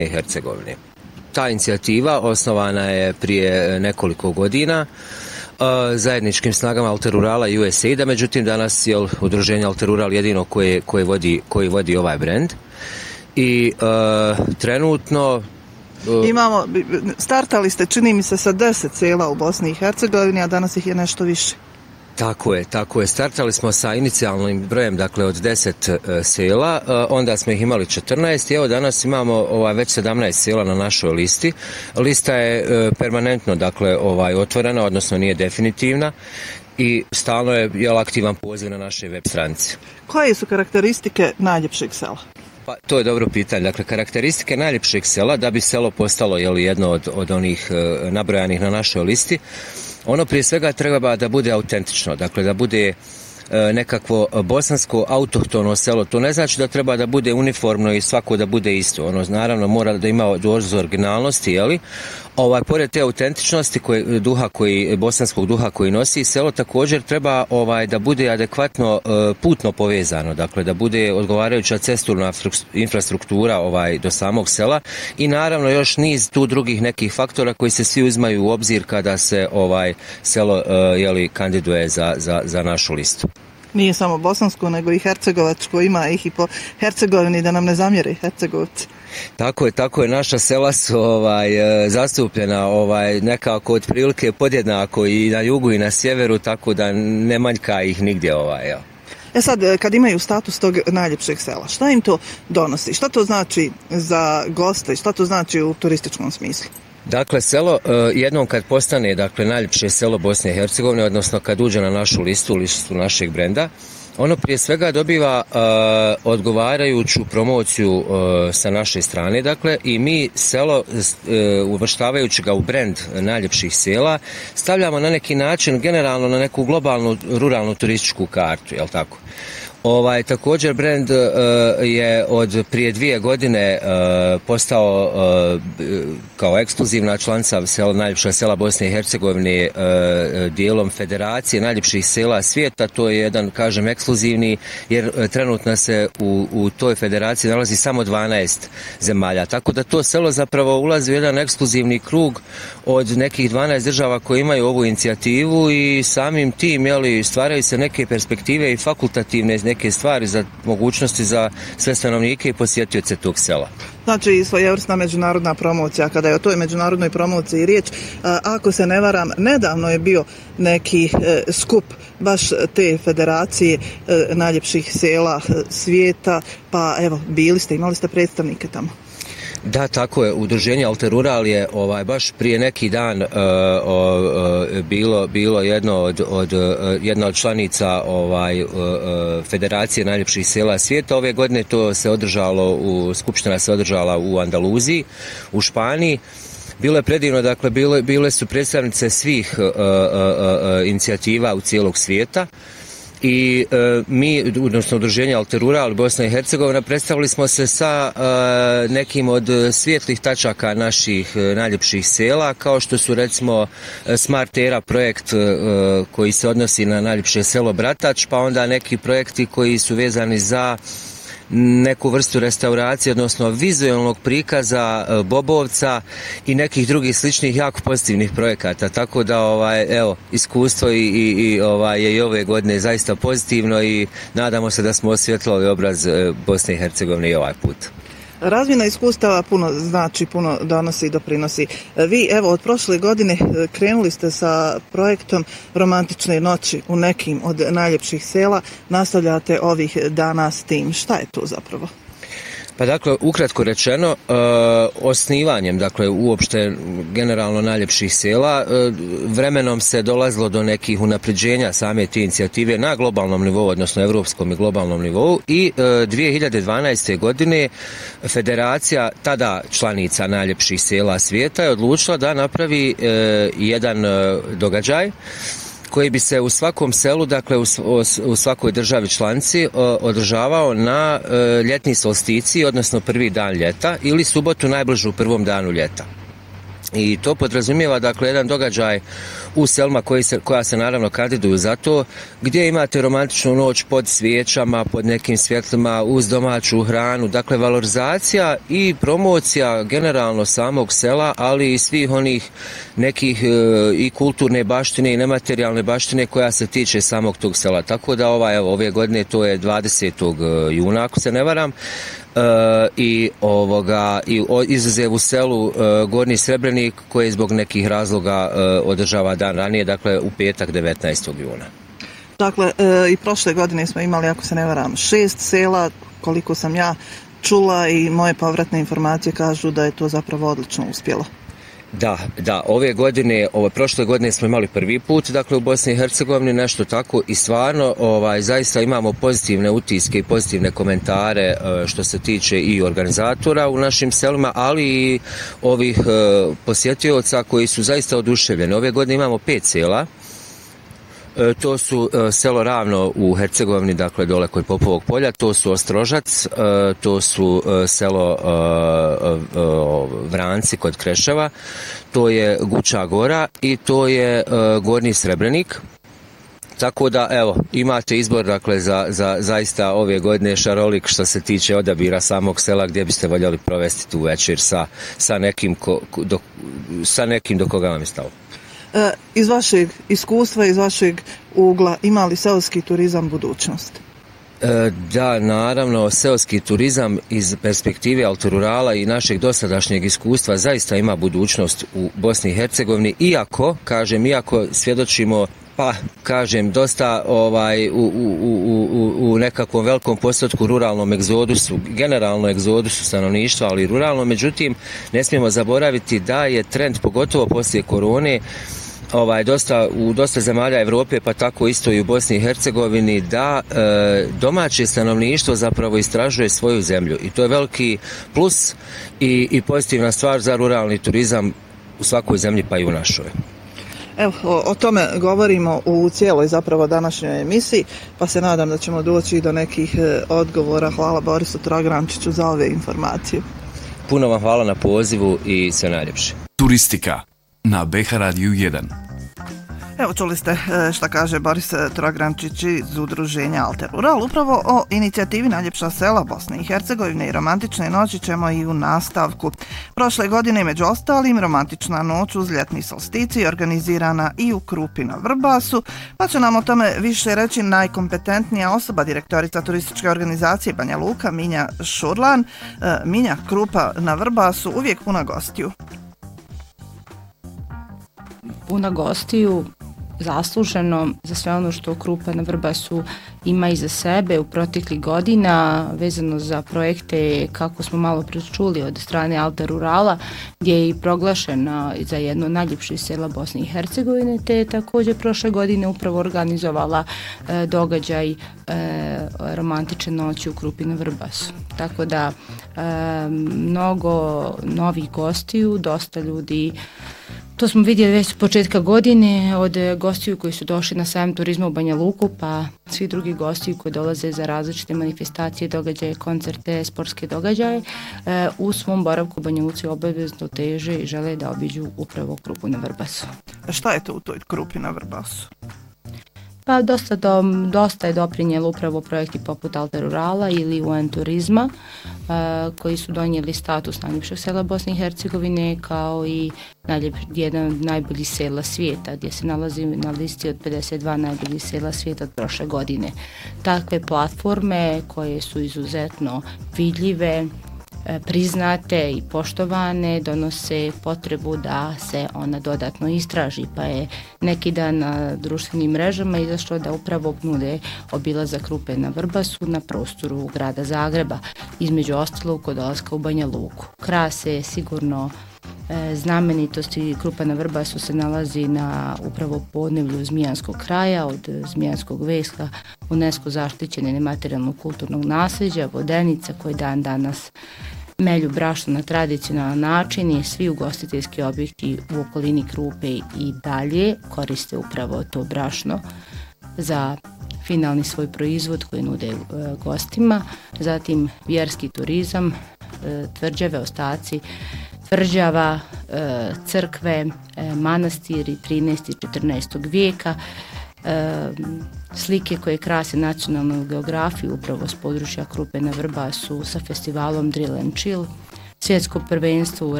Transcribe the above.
i Hercegovine. Ta inicijativa osnovana je prije nekoliko godina zajedničkim snagama Alterurala i USAID-a, međutim danas je udruženje Alterural jedino koji vodi ovaj brend. I trenutno startali ste, čini mi se, sa 10 sela u Bosni i Hercegovini, a danas ih je nešto više. Tako je. Startali smo sa inicijalnim brojem, dakle od 10 sela, onda smo ih imali 14 i evo danas imamo već 17 sela na našoj listi. Lista je permanentno, dakle, otvorena, odnosno nije definitivna i stalno je aktivan poziv na našoj web stranici. Koje su karakteristike najljepšeg sela? Pa, to je dobro pitanje. Dakle, karakteristike najljepšeg sela, da bi selo postalo jedno od onih nabrojanih na našoj listi, ono prije svega treba da bude autentično, dakle da bude nekakvo bosansko autohtono selo. To ne znači da treba da bude uniformno i svako da bude isto. Ono naravno mora da ima dozu originalnosti, pored te autentičnosti bosanskog duha koji nosi selo, također treba da bude adekvatno putno povezano, dakle da bude odgovarajuća cestovna infrastruktura do samog sela i naravno još niz tu drugih nekih faktora koji se svi uzmaju u obzir kada se selo kandiduje za našu listu. Nije samo bosansko, nego i hercegovačko, ima ih i po Hercegovini, da nam ne zamjeri Hercegovci. Tako je, naša sela su zastupljena nekako otprilike podjednako i na jugu i na sjeveru, tako da ne manjka ih nigdje. Sad, kad imaju status tog najljepšeg sela, šta im to donosi? Šta to znači za goste? Šta to znači u turističkom smislu? Dakle, selo jednom kad postane najljepše selo Bosne i Hercegovine, odnosno kad uđe na našu listu našeg brenda, ono prije svega dobiva odgovarajuću promociju sa naše strane, dakle, i mi selo, uvrštavajući ga u brend najljepših sela, stavljamo na neki način generalno na neku globalnu ruralnu turističku kartu, jel tako? Također brend je od prije 2 godine postao kao ekskluzivna članica najljepša sela Bosne i Hercegovine dijelom Federacije najljepših sela svijeta. To je jedan, kažem, ekskluzivni, jer trenutno se u toj federaciji nalazi samo 12 zemalja. Tako da to selo zapravo ulazi u jedan ekskluzivni krug od nekih 12 država koji imaju ovu inicijativu i samim tim stvaraju se neke perspektive i fakultativne neke stvari za mogućnosti za sve stanovnike i posjetioce tog sela. Znači, svojevrsna međunarodna promocija. Kada je o toj međunarodnoj promociji riječ, ako se ne varam, nedavno je bio neki skup baš te federacije najljepših sela svijeta, pa evo, imali ste predstavnike tamo. Da, tako je. Udruženje Alterural je baš prije neki dan bilo jedna od članica Federacije najljepših sela svijeta. Ove godine to se održalo, skupština se održala u Andaluziji, u Španiji. Bilo je predivno, dakle, bile su predstavnice svih inicijativa u cijelog svijeta. I mi, odnosno udruženje Alterural Bosna i Hercegovina, predstavili smo se sa nekim od svijetlih tačaka naših najljepših sela, kao što su recimo Smart Era projekt koji se odnosi na najljepše selo Bratač, pa onda neki projekti koji su vezani za neku vrstu restauracije, odnosno vizualnog prikaza Bobovca i nekih sličnih jako pozitivnih projekata. Tako da iskustvo je ove godine zaista pozitivno i nadamo se da smo osvjetlili obraz Bosne i Hercegovine i ovaj put. Razmjena iskustava puno znači, puno donosi i doprinosi. Vi, evo, od prošle godine krenuli ste sa projektom Romantične noći u nekim od najljepših sela. Nastavljate ovih dana s tim. Šta je to zapravo? Pa dakle, ukratko rečeno, osnivanjem, dakle, uopšte generalno najljepših sela, vremenom se dolazilo do nekih unapređenja same te inicijative na globalnom nivou, odnosno evropskom i globalnom nivou, i 2012. godine Federacija, tada članica najljepših sela svijeta, je odlučila da napravi jedan događaj koji bi se u svakom selu, dakle u svakoj državi članici, održavao na ljetni solsticiji, odnosno prvi dan ljeta, ili subotu najbližu prvom danu ljeta. I to podrazumijeva dakle jedan događaj u selima koja se naravno kandiduju za to, gdje imate romantičnu noć pod svijećama, pod nekim svjetlima, uz domaću hranu, dakle valorizacija i promocija generalno samog sela, ali i svih onih nekih i kulturne baštine i nematerijalne baštine koja se tiče samog tog sela. Tako da ove godine to je 20. juna ako se ne varam. I izuzev u selu Gornji Srebrenik koji zbog nekih razloga održava dan ranije, dakle u petak 19. juna. Dakle, i prošle godine smo imali, ako se ne varam, 6 sela, koliko sam ja čula i moje povratne informacije kažu da je to zapravo odlično uspjelo. Da, prošle godine smo imali prvi put, dakle u Bosni i Hercegovini nešto tako i stvarno zaista imamo pozitivne utiske i pozitivne komentare što se tiče i organizatora u našim selima, ali i ovih posjetioca koji su zaista oduševljeni. Ove godine imamo 5 sela. To su selo Ravno u Hercegovini, dakle dole kod Popovog polja, to su Ostrožac, to su selo Vranci kod Kreševa, to je Guča Gora i to je Gornji Srebrenik. Tako da, imate izbor, dakle, za zaista ove godine šarolik što se tiče odabira samog sela gdje biste voljeli provesti tu večer sa nekim do koga vam je stalo. Iz vašeg iskustva, iz vašeg ugla, ima li seoski turizam budućnost? Da, naravno, seoski turizam iz perspektive Altorurala i našeg dosadašnjeg iskustva zaista ima budućnost u Bosni i Hercegovini, iako svjedočimo dosta u nekakvom velikom postotku ruralnom egzodusu, generalno egzodusu stanovništva, ali i ruralno. Međutim, ne smijemo zaboraviti da je trend, pogotovo poslije korone, u dosta zemalja Evrope, pa tako isto i u Bosni i Hercegovini, da domaće stanovništvo zapravo istražuje svoju zemlju. I to je veliki plus i pozitivna stvar za ruralni turizam u svakoj zemlji, pa i u našoj. Evo, o tome govorimo u cijeloj zapravo današnjoj emisiji, pa se nadam da ćemo doći do nekih odgovora. Hvala Borisu Trogrančiću za ove informacije. Puno vam hvala na pozivu i sve najljepše. Turistika na BH Radiju 1. Evo, čuli ste šta kaže Boris Trogrančić iz udruženja Alterural. Upravo o inicijativi Najljepša sela Bosne i Hercegovine i romantične noći ćemo i u nastavku. Prošle godine, među ostalim, romantična noć uz ljetni solsticij organizirana i u Krupi na Vrbasu, pa će nam o tome više reći najkompetentnija osoba, direktorica turističke organizacije Banja Luka, Minja Šurlan. Minja, Krupa na Vrbasu, uvijek puna gostiju. Puna gostiju, zasluženo za sve ono što Krupa na Vrbasu ima iza sebe u proteklih godina, vezano za projekte, kako smo malo čuli, od strane Alterurala, gdje je i proglašena za jedno od najljepših sela Bosne i Hercegovine, te je također prošle godine upravo organizovala događaj romantične noći u Krupi na Vrbasu. Tako da mnogo novih gostiju, dosta ljudi. To smo vidjeli već s početka godine od gostiju koji su došli na sajam turizma u Banja Luku, pa svi drugi gostiju koji dolaze za različite manifestacije, događaje, koncerte, sportske događaje, u svom boravku u Banja Luci obavezno teže i žele da obiđu upravo Krupu na Vrbasu. Šta je to u toj Krupi na Vrbasu? Pa dosta je doprinijelo upravo projekti poput Alterurala ili UN turizma, koji su donijeli status najljepšeg sela Bosne i Hercegovine kao i jedan od najboljih sela svijeta, gdje se nalazi na listi od 52 najboljih sela svijeta od prošle godine. Takve platforme koje su izuzetno vidljive, priznate i poštovane, donose potrebu da se ona dodatno istraži, pa je neki dan na društvenim mrežama izašlo da upravo nude obilazak Krupe na Vrbasu na prostoru grada Zagreba, između ostalog kod dolaska u Banja Luku. Krase sigurno znamenitosti. Krupa na Vrbasu se nalazi na upravo podneblju Zmijanskog kraja, od Zmijanskog veska, UNESCO zaštićene nematerijalnog kulturnog nasljeđa, vodenica koje dan danas melju brašno na tradicionalan način i svi ugostiteljski objekti u okolini Krupe i dalje koriste upravo to brašno za finalni svoj proizvod koji nude gostima. Zatim vjerski turizam, tvrđave, ostaci tvrđava, crkve, manastiri 13. i 14. vijeka, slike koje krase nacionalnu geografiju upravo s područja Krupena Vrba su sa festivalom Drill and Chill, svjetsko prvenstvo u